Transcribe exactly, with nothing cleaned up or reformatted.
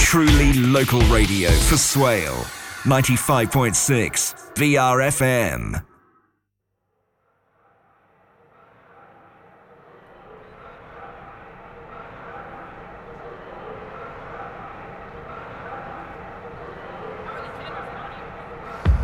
Truly local radio for Swale. ninety-five point six V R F M.